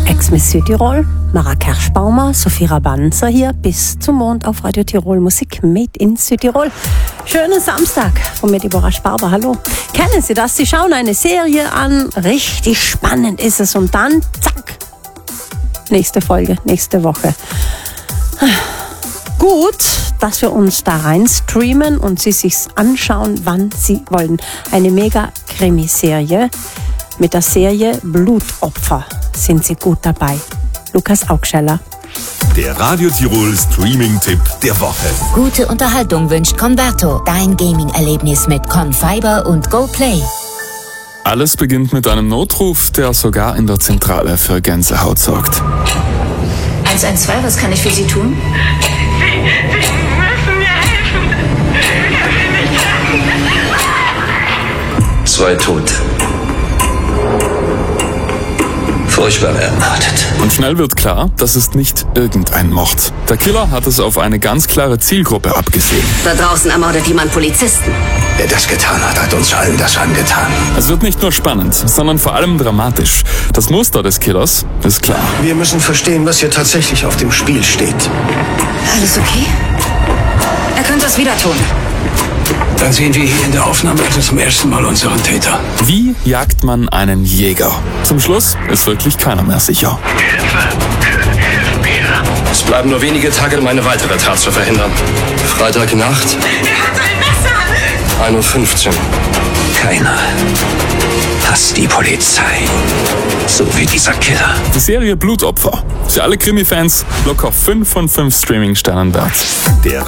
Ex-Miss Südtirol, Mara Kerschbaumer, Sophie Rabanzer hier bis zum Mond auf Radio Tirol. Musik made in Südtirol. Schönen Samstag von mir, Deborah Sparber. Hallo. Kennen Sie das? Sie schauen eine Serie an, richtig spannend ist es und dann, zack, nächste Folge, nächste Woche. Gut, dass wir uns da rein streamen und Sie sich's anschauen, wann Sie wollen. Eine Mega-Krimiserie mit der Serie Blutopfer. Sind Sie gut dabei? Lukas Augscheller. Der Radio Tirol Streaming-Tipp der Woche. Gute Unterhaltung wünscht Converto. Dein Gaming-Erlebnis mit Confiber und GoPlay. Alles beginnt mit einem Notruf, der sogar in der Zentrale für Gänsehaut sorgt. 112, was kann ich für Sie tun? Sie müssen mir helfen. Ich kann nicht. 2 tot. Furchtbar ermordet. Und schnell wird klar, das ist nicht irgendein Mord. Der Killer hat es auf eine ganz klare Zielgruppe abgesehen. Da draußen ermordet jemand Polizisten. Wer das getan hat, hat uns allen das angetan. Es wird nicht nur spannend, sondern vor allem dramatisch. Das Muster des Killers ist klar. Wir müssen verstehen, was hier tatsächlich auf dem Spiel steht. Alles okay? Er könnte es wieder tun. Dann sehen wir hier in der Aufnahme also zum ersten Mal unseren Täter. Wie jagt man einen Jäger? Zum Schluss ist wirklich keiner mehr sicher. Hilf mir. Es bleiben nur wenige Tage, um eine weitere Tat zu verhindern. Freitagnacht, Er hat ein Messer. 1:15 Uhr. Keiner hasst die Polizei. So wie dieser Killer. Die Serie Blutopfer. Für alle Krimi-Fans locker 5 von 5 Streaming-Sternen wert. Der